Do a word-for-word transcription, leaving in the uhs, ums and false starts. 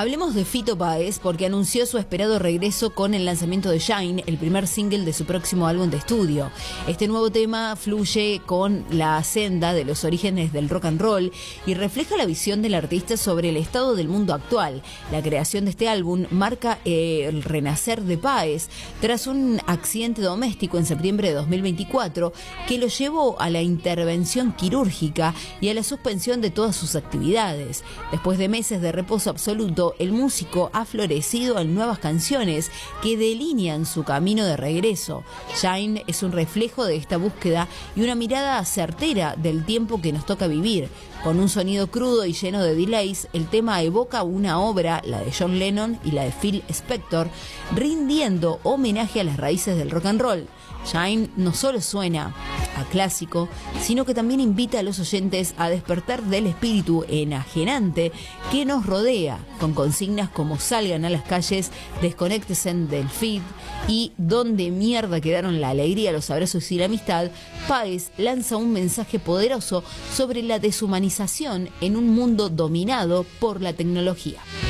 Hablemos de Fito Páez porque anunció su esperado regreso con el lanzamiento de Shine, el primer single de su próximo álbum de estudio. Este nuevo tema fluye con la senda de los orígenes del rock and roll y refleja la visión del artista sobre el estado del mundo actual. La creación de este álbum marca eh, el renacer de Páez tras un accidente doméstico en septiembre de dos mil veinticuatro que lo llevó a la intervención quirúrgica y a la suspensión de todas sus actividades. Después de meses de reposo absoluto, el músico ha florecido en nuevas canciones que delinean su camino de regreso. Shine es un reflejo de esta búsqueda y una mirada certera del tiempo que nos toca vivir. Con un sonido crudo y lleno de delays, el tema evoca una obra, la de John Lennon y la de Phil Spector, rindiendo homenaje a las raíces del rock and roll. Shine no solo suena a clásico, sino que también invita a los oyentes a despertar del espíritu enajenante que nos rodea, con consignas como salgan a las calles, desconéctense del feed y donde mierda quedaron la alegría, los abrazos y la amistad. Páez lanza un mensaje poderoso sobre la deshumanización en un mundo dominado por la tecnología.